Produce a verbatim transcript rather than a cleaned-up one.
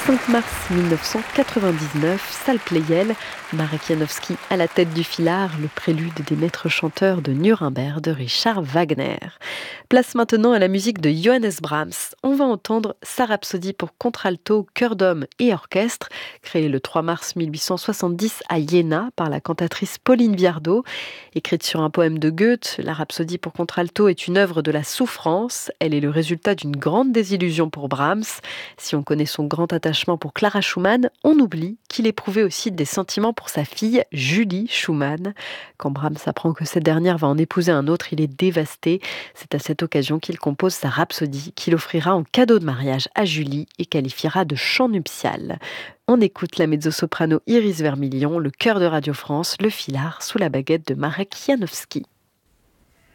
cinq mars mille neuf cent quatre-vingt-dix-neuf, salle Pleyel, Marek Janowski à la tête du Filard, le prélude des maîtres chanteurs de Nuremberg de Richard Wagner. Place maintenant à la musique de Johannes Brahms. On va entendre sa rhapsodie pour contralto, chœur d'homme et orchestre, créée le trois mars mille huit cent soixante-dix à Iéna par la cantatrice Pauline Viardot. Écrite sur un poème de Goethe, la rhapsodie pour contralto est une œuvre de la souffrance. Elle est le résultat d'une grande désillusion pour Brahms. Si on connaît son grand attachement pour Clara Schumann, on oublie qu'il éprouvait aussi des sentiments pour sa fille Julie Schumann. Quand Brahms apprend que cette dernière va en épouser un autre, il est dévasté. C'est à cette occasion qu'il compose sa rhapsodie qu'il offrira en cadeau de mariage à Julie et qualifiera de chant nuptial. On écoute la mezzo-soprano Iris Vermilion, le chœur de Radio France, le Filard sous la baguette de Marek Janowski.